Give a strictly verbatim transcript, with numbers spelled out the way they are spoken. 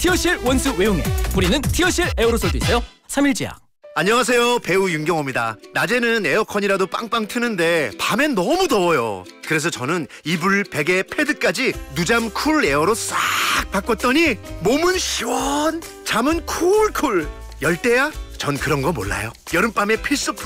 티어실 원수 외용액. 뿌리는 티어실 에어로솔도 있어요. 삼일제약. 안녕하세요, 배우 윤경호입니다. 낮에는 에어컨이라도 빵빵 트는데 밤엔 너무 더워요. 그래서 저는 이불, 베개, 패드까지 누잠 쿨 에어로 싹 바꿨더니 몸은 시원, 잠은 쿨쿨. 열대야? 전 그런 거 몰라요. 여름밤에 필수